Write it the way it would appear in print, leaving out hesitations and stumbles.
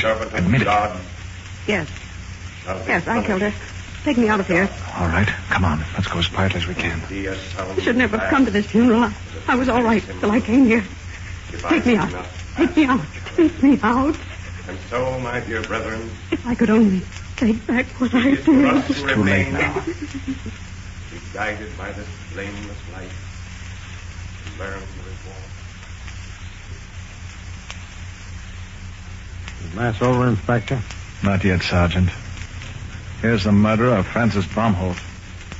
Admit it. Yes. Yes, I killed her. Take me out of here. All right. Come on. Let's go as quietly as we can. I should never have come to this funeral. I was all right till I came here. Take me out. Take me out. Take me out. And so, my dear brethren, if I could only take back what I did. It's too late now. Be guided by this blameless life. Learn the reward. Is Mass over, Inspector? Not yet, Sergeant. Here's the murderer of Francis Bromholt.